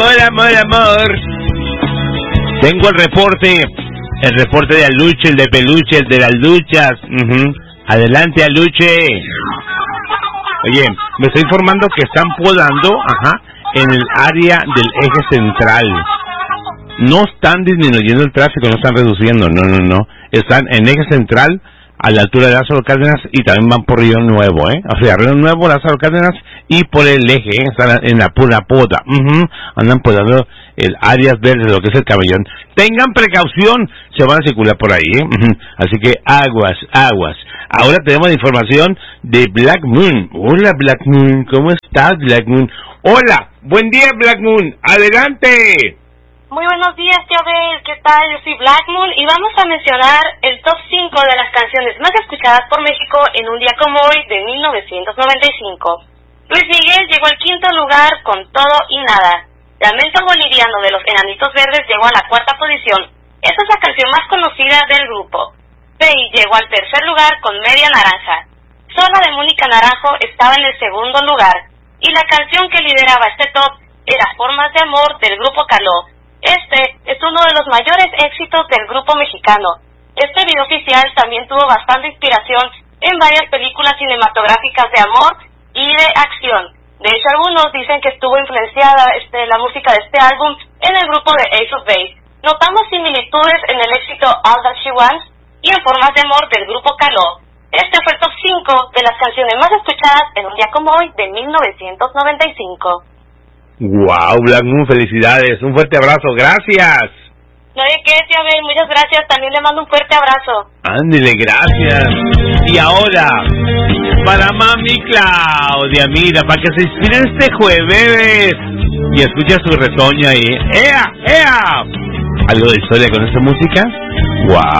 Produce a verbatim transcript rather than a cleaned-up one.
amor, amor, amor. Tengo el reporte, el reporte de Aluche, el de Peluche, el de las luchas. Uh-huh. Adelante, Aluche. Oye, me estoy informando que están podando, ajá, en el área del eje central. No están disminuyendo el tráfico, no están reduciendo, no, no, no. Están en eje central, a la altura de Lázaro Cárdenas, y también van por Río Nuevo, ¿eh? O sea, Río Nuevo, Lázaro Cárdenas, y por el eje, ¿eh? Están en la pura poda. Uh-huh. Andan podando el áreas verdes, lo que es el Cabellón. Tengan precaución, se van a circular por ahí, ¿eh? Uh-huh. Así que aguas, aguas. Ahora tenemos información de Black Moon. Hola, Black Moon, ¿cómo estás, Black Moon? Hola, buen día, Black Moon, adelante. Muy buenos días, Abel, ¿qué tal? Yo soy Black Moon y vamos a mencionar el top cinco de las canciones más escuchadas por México en un día como hoy de mil novecientos noventa y cinco. Luis Miguel llegó al quinto lugar con Todo y Nada. Lamento Boliviano de los Enanitos Verdes llegó a la cuarta posición. Esa es la canción más conocida del grupo. Fey llegó al tercer lugar con Media Naranja. Sola de Mónica Naranjo estaba en el segundo lugar. Y la canción que lideraba este top era Formas de Amor del grupo Caló. Este es uno de los mayores éxitos del grupo mexicano. Este video oficial también tuvo bastante inspiración en varias películas cinematográficas de amor y de acción. De hecho, algunos dicen que estuvo influenciada este, la música de este álbum en el grupo de Ace of Base. Notamos similitudes en el éxito All That She Wants y en Formas de Amor del grupo Caló. Este fue el top cinco de las canciones más escuchadas en un día como hoy de mil novecientos noventa y cinco. Wow, Black Moon, felicidades, un fuerte abrazo, gracias. No hay qué, tía Abel, muchas gracias, también le mando un fuerte abrazo. Ándele, gracias. Y ahora, para mami Claudia, mira, para que se inspire este jueves y escucha su retoño ahí. ¡Ea, ea! ¿Algo de historia con esta música? Wow.